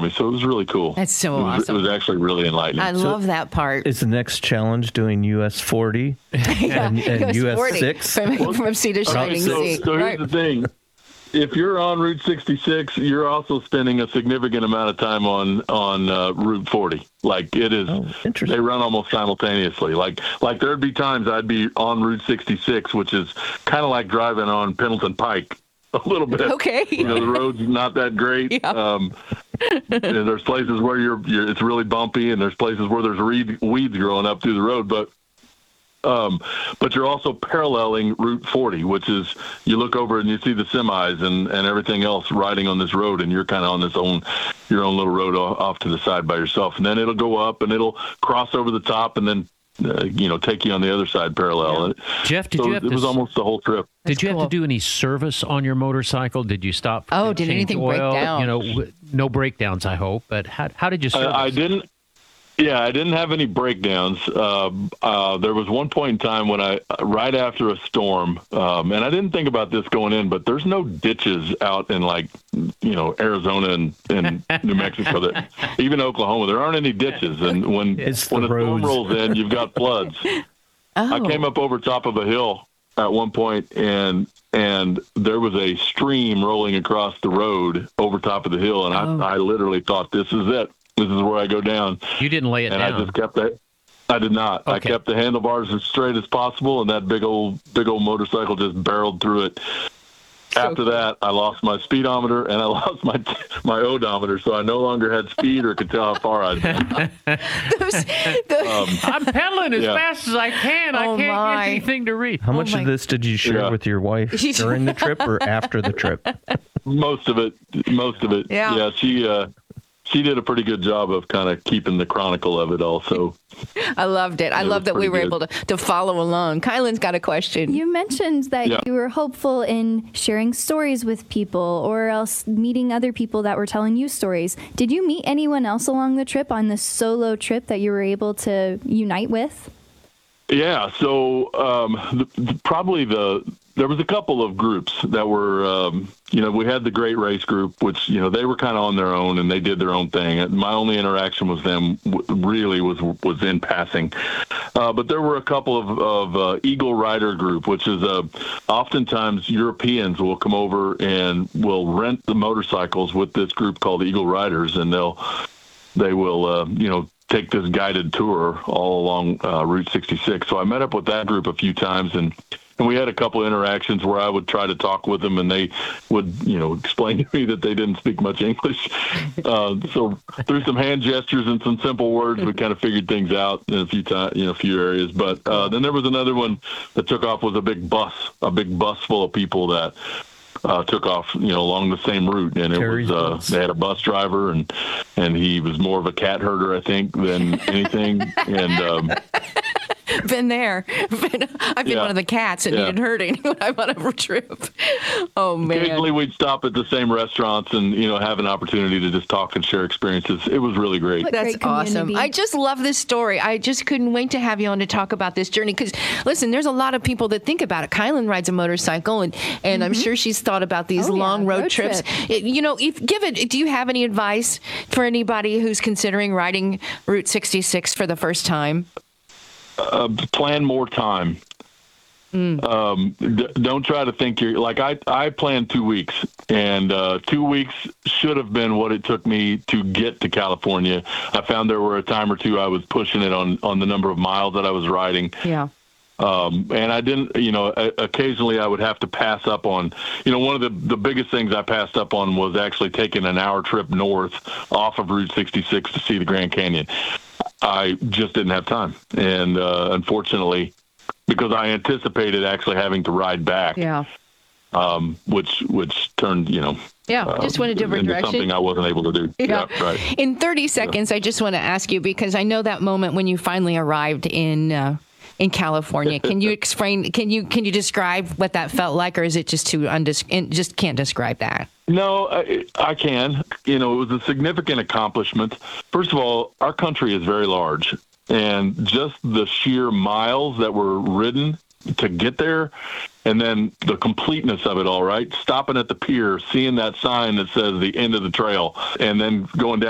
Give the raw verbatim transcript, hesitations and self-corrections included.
me. So it was really cool. That's so it was, awesome. It was actually really enlightening. I so, love that part. Is the next challenge doing U S forty yeah, and, and U S six? From, well, from sea to shining so, sea. so here's Right. the thing. If you're on Route sixty-six, you're also spending a significant amount of time on on uh, Route forty. Like it is, oh, interesting. They run almost simultaneously. Like like there'd be times I'd be on Route sixty-six, which is kind of like driving on Pendleton Pike a little bit. Okay. You know, the road's not that great. Yeah. Um, and there's places where you're, you're it's really bumpy, and there's places where there's reed, weeds growing up through the road, but. Um, but you're also paralleling Route forty, which is you look over and you see the semis and, and everything else riding on this road, and you're kind of on this own your own little road off, off to the side by yourself. And then it'll go up and it'll cross over the top and then uh, you know take you on the other side parallel. Yeah. Jeff, did so you have it to, was almost the whole trip. Did you cool. have to do any service on your motorcycle? Did you stop? Oh, and did change anything oil? break down? You know, w- no breakdowns, I hope. But how how did you service? I, I didn't. Yeah, I didn't have any breakdowns. Uh, uh, there was one point in time when I, right after a storm, um, and I didn't think about this going in, but there's no ditches out in like, you know, Arizona and, and New Mexico, that even Oklahoma, there aren't any ditches. And when It's when the a storm roads. rolls in, you've got floods. Oh. I came up over top of a hill at one point, and and there was a stream rolling across the road over top of the hill, and Oh. I, I literally thought, this is it. This is where I go down. You didn't lay it and down. I just kept that. I did not. I Okay. kept the handlebars as straight as possible, and that big old, big old motorcycle just barreled through it. So After cool. that, I lost my speedometer and I lost my my odometer, so I no longer had speed or could tell how far I'd been. Those, the, Um, I'm pedaling as Yeah. fast as I can. I Oh, can't my. get anything to read. How much my- of this did you share Yeah. with your wife during the trip or after the trip? most of it, most of it. Yeah. Yeah, she uh, she did a pretty good job of kind of keeping the chronicle of it also. I loved it. I It love was that we pretty were good. able to, to follow along. Kylan's got a question. You mentioned that Yeah. you were hopeful in sharing stories with people or else meeting other people that were telling you stories. Did you meet anyone else along the trip on this solo trip that you were able to unite with? Yeah, so um, the, the, probably the there was a couple of groups that were, um, you know, we had the Great Race Group, which, you know, they were kind of on their own and they did their own thing. And my only interaction with them w- really was was in passing. Uh, but there were a couple of, of uh, Eagle Rider Group, which is a, oftentimes Europeans will come over and will rent the motorcycles with this group called Eagle Riders, and they'll they will, uh, you know, take this guided tour all along uh, Route sixty-six. So I met up with that group a few times, and, and we had a couple of interactions where I would try to talk with them, and they would, you know, explain to me that they didn't speak much English. Uh, so through some hand gestures and some simple words, we kind of figured things out in a few times, you know, a few areas. But uh, then there was another one that took off with a big bus, a big bus full of people that Uh, took off, you know, along the same route, and it Terry's was uh, bus. they had a bus driver, and and he was more of a cat herder, I think, than anything. And um, Been there. Been, I've been Yeah. one of the cats that Yeah. needed herding when I went on a trip. Oh, man. occasionally we'd stop at the same restaurants and you know have an opportunity to just talk and share experiences. It was really great. What That's great awesome. community. I just love this story. I just couldn't wait to have you on to talk about this journey. Because, listen, there's a lot of people that think about it. Kylan rides a motorcycle, and, and I'm sure she's thought about these Oh, yeah, long road, road trips. trips. It- you know, if give it. Do you have any advice for anybody who's considering riding Route sixty-six for the first time? Uh, plan more time. Um, d- don't try to think you're like I. I planned two weeks, and uh, two weeks should have been what it took me to get to California. I found there were a time or two I was pushing it on on the number of miles that I was riding. Yeah. Um, and I didn't, you know, o- occasionally I would have to pass up on, you know, one of the, the biggest things I passed up on was actually taking an hour trip north off of Route sixty-six to see the Grand Canyon. I just didn't have time. And uh, unfortunately, because I anticipated actually having to ride back, Yeah. um, which which turned, you know, Yeah. uh, Just went a different into direction. something I wasn't able to do. Yeah. right. In thirty seconds, I just want to ask you, because I know that moment when you finally arrived in uh, in California. Can you explain? Can you can you describe what that felt like, or is it just too undis- just can't describe that? No, I, I can. You know, it was a significant accomplishment. First of all, our country is very large, and just the sheer miles that were ridden to get there, and then the completeness of it all, right? Stopping at the pier, seeing that sign that says the end of the trail, and then going down